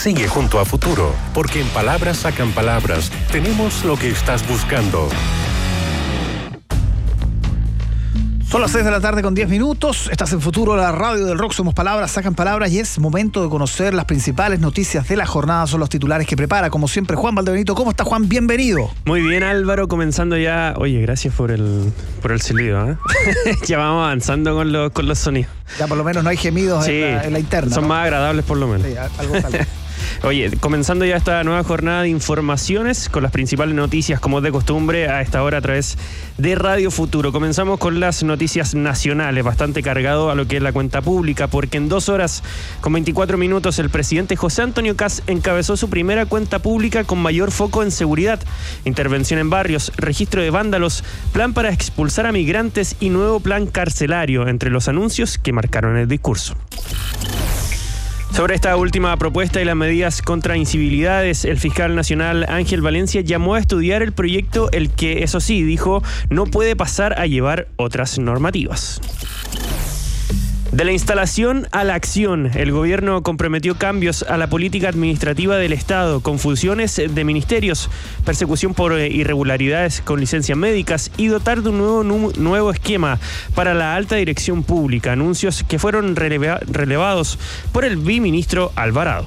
Sigue junto a Futuro, porque en Palabras Sacan Palabras tenemos lo que estás buscando. Son las 6 de la tarde con 10 minutos. Estás en Futuro, la radio del rock. Somos Palabras Sacan Palabras y es momento de conocer las principales noticias de la jornada. Son los titulares que prepara, como siempre, Juan Valdebenito. ¿Cómo está, Juan? Bienvenido. Muy bien, Álvaro, comenzando ya. Oye, gracias por el silbido, ¿eh? Ya vamos avanzando con los sonidos. Ya por lo menos no hay gemidos en la interna. Son, ¿no?, más agradables por lo menos. Sí, algo. Oye, comenzando ya esta nueva jornada de informaciones con las principales noticias, como de costumbre, a esta hora a través de Radio Futuro. Comenzamos con las noticias nacionales, bastante cargado a lo que es la cuenta pública, porque en 2 horas con 24 minutos el presidente José Antonio Kast encabezó su primera cuenta pública con mayor foco en seguridad, intervención en barrios, registro de vándalos, plan para expulsar a migrantes y nuevo plan carcelario, entre los anuncios que marcaron el discurso. Sobre esta última propuesta y las medidas contra incivilidades, el fiscal nacional Ángel Valencia llamó a estudiar el proyecto, el que, eso sí, dijo, no puede pasar a llevar otras normativas. De la instalación a la acción, el gobierno comprometió cambios a la política administrativa del Estado, con fusiones de ministerios, persecución por irregularidades con licencias médicas y dotar de un nuevo esquema para la alta dirección pública, anuncios que fueron relevados por el viceministro Alvarado.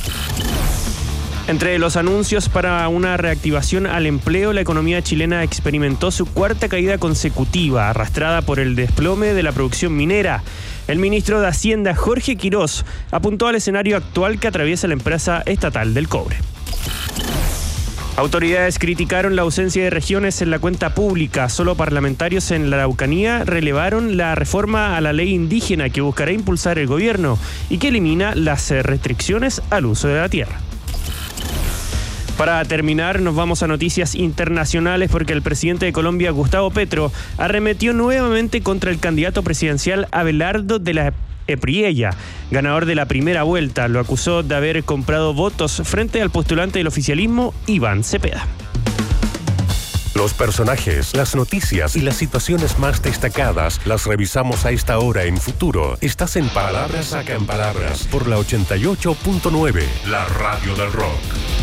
Entre los anuncios para una reactivación al empleo, la economía chilena experimentó su cuarta caída consecutiva, arrastrada por el desplome de la producción minera. El ministro de Hacienda, Jorge Quirós, apuntó al escenario actual que atraviesa la empresa estatal del cobre. Autoridades criticaron la ausencia de regiones en la cuenta pública. Solo parlamentarios en la Araucanía relevaron la reforma a la ley indígena que buscará impulsar el gobierno y que elimina las restricciones al uso de la tierra. Para terminar, nos vamos a noticias internacionales porque el presidente de Colombia, Gustavo Petro, arremetió nuevamente contra el candidato presidencial Abelardo de la Espriella, ganador de la primera vuelta. Lo acusó de haber comprado votos frente al postulante del oficialismo, Iván Cepeda. Los personajes, las noticias y las situaciones más destacadas las revisamos a esta hora en Futuro. Estás en Palabras Sacan Palabras por la 88.9, la radio del rock.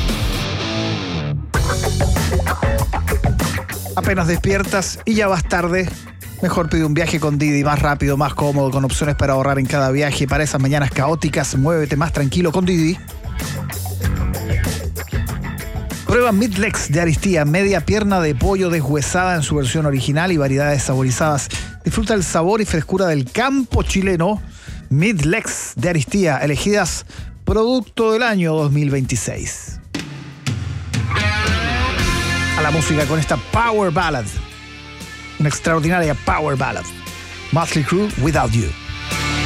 Apenas despiertas y ya vas tarde, mejor pide un viaje con Didi, más rápido, más cómodo, con opciones para ahorrar en cada viaje. Para esas mañanas caóticas, muévete más tranquilo con Didi. Prueba Midlex de Aristía, media pierna de pollo deshuesada en su versión original y variedades saborizadas. Disfruta el sabor y frescura del campo chileno. Midlex de Aristía, elegidas producto del año 2026. A la música con esta Power Ballad, una extraordinaria Power Ballad. Mötley Crüe, Without You.